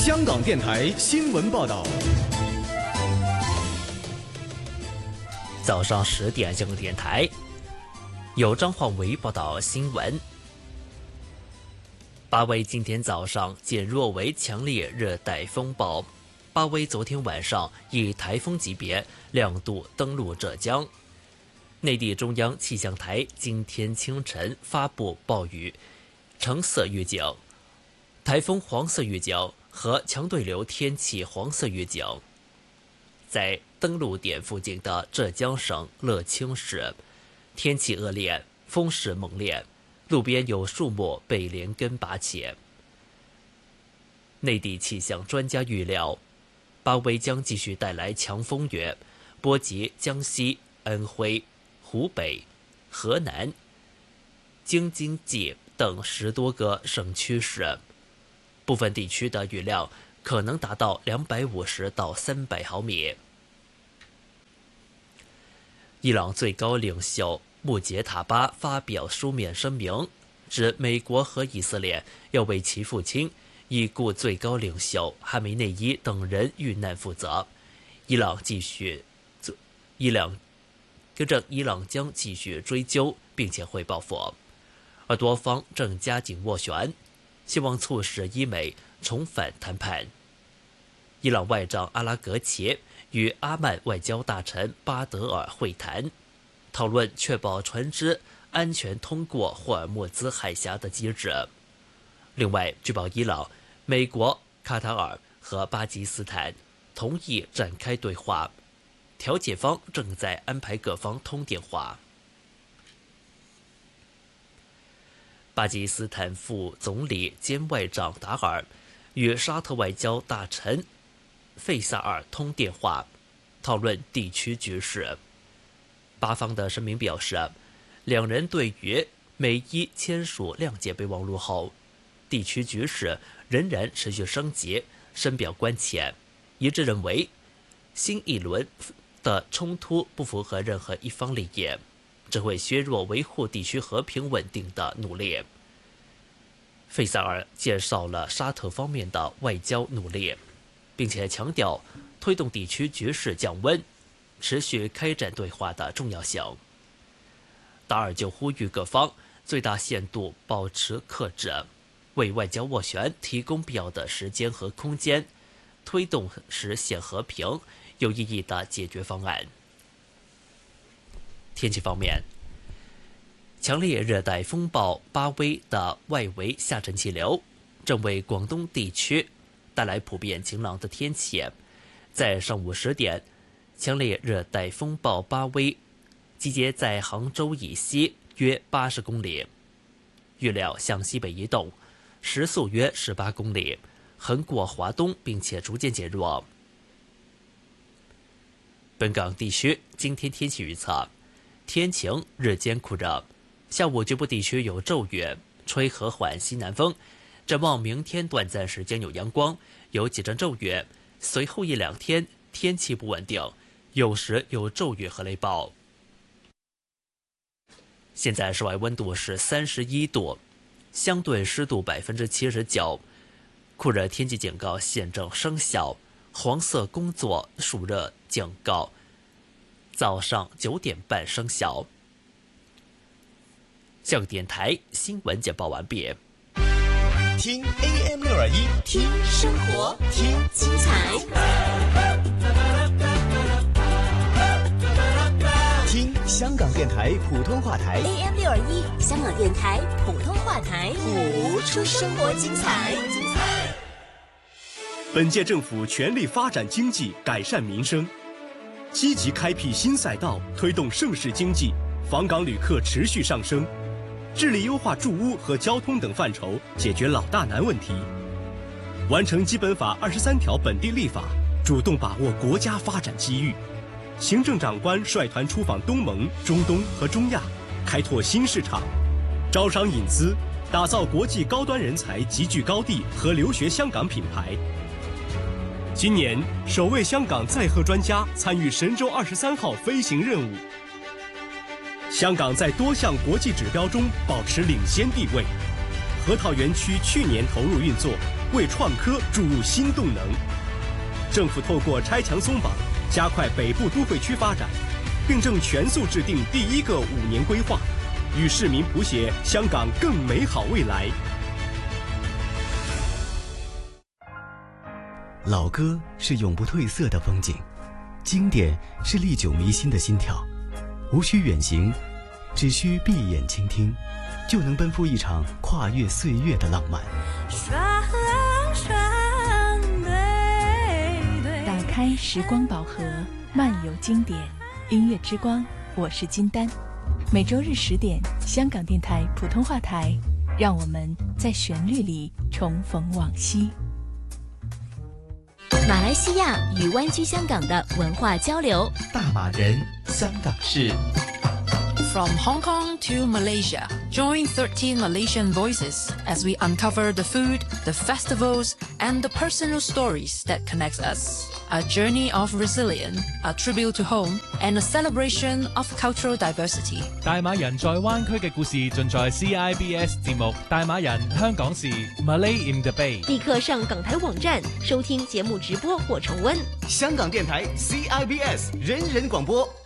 香港电台新闻报道。 早上10点，香港电台由张焕维报道新闻。巴威今天早上减弱为强烈热带风暴。巴威昨天晚上以台风级别亮度登陆浙江。内地中央气象台今天清晨发布暴雨橙色预警、台风黄色预警和强对流天气黄色预警。在登陆点附近的浙江省乐清市，天气恶劣，风势猛烈，路边有树木被连根拔起。内地气象专家预料，巴威将继续带来强风雨，波及江西、安徽、湖北、河南、京津冀等10多个省区市，部分地区的雨量可能达到250到300毫米。伊朗最高领袖穆杰塔巴发表书面声明，指美国和以色列要为其父亲已故最高领袖哈梅内伊等人遇难负责。伊朗将继续追究，并且会报复，而多方正加紧斡旋，希望促使伊美重返谈判。伊朗外长阿拉格齐与阿曼外交大臣巴德尔会谈，讨论确保船只安全通过霍尔木兹海峡的机制。另外，据报伊朗、美国、卡塔尔和巴基斯坦同意展开对话，调解方正在安排各方通电话。巴基斯坦副总理兼外长达尔与沙特外交大臣费萨尔通电话，讨论地区局势。巴方的声明表示，两人对于美伊签署谅解备忘录后，地区局势仍然持续升级，深表关切，一致认为新一轮的冲突不符合任何一方利益，只会削弱维护地区和平稳定的努力。费萨尔介绍了沙特方面的外交努力，并且强调推动地区局势降温、持续开展对话的重要性。达尔就呼吁各方最大限度保持克制，为外交斡旋提供必要的时间和空间，推动实现和平、有意义的解决方案。天气方面，强烈热带风暴巴威的外围下沉气流正为广东地区带来普遍晴朗的天气。在上午10点，强烈热带风暴巴威集结在杭州以西约80公里，预料向西北移动，时速约18公里，横过华东，并且逐渐减弱。本港地区今天天气预测：天晴，日间酷热，下午局部地区有骤雨，吹和缓西南风。展望明天短暂时间有阳光，有几阵骤雨，随后1-2天天气不稳定，有时有骤雨和雷暴。现在室外温度是31度，相对湿度79%，酷热天气警告现正生效，黄色工作暑热警告早上9点半生效。香港电台新闻简报完毕。 听 AM621， 听生活，听精彩， 听香港电台普通话台 AM621， 香港电台普通话台， 谱出生活精彩。 本届政府全力发展经济，改善民生，积极开辟新赛道，推动盛世经济，访港旅客持续上升，致力优化住屋和交通等范畴，解决老大难问题，完成基本法23条本地立法，主动把握国家发展机遇。行政长官率团出访东盟、中东和中亚，开拓新市场，招商引资，打造国际高端人才集聚高地和留学香港品牌。今年首位香港载荷专家参与神舟23号飞行任务。香港在多项国际指标中保持领先地位。河套园区去年投入运作为创科注入新动能。政府透过拆墙松绑，加快北部都会区发展，并正全速制定第一个5年规划，与市民谱写香港更美好未来。 老歌是永不褪色的风景，经典是历久弥新的心跳。无需远行，只需闭眼倾听，就能奔赴一场跨越岁月的浪漫。 打开时光宝盒，漫游经典，音乐之光，我是金丹。每周日10点，香港电台普通话台，让我们在旋律里重逢往昔。 马来西亚与湾居香港的文化交流。 大马人香港事。 From Hong Kong to Malaysia, join 13 Malaysian voices as we uncover the food, the festivals, and the personal stories that connect us. A journey of resilience, a tribute to home, and a celebration of cultural diversity. 大馬人在灣區嘅故事盡在 CIBS 節目《大馬人香港事》Malay in the Bay。 立刻上港台網站收聽節目直播或重溫。 香港電台 CIBS 人人廣播。